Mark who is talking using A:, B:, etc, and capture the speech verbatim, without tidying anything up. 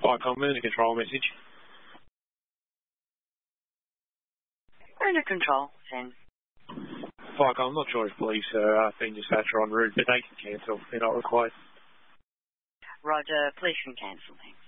A: Viacom, under control message.
B: Under control, Finn.
A: Viacom, I'm not sure if police are uh, being dispatched or en route, but they can cancel. They're not required.
B: Roger, police can cancel then.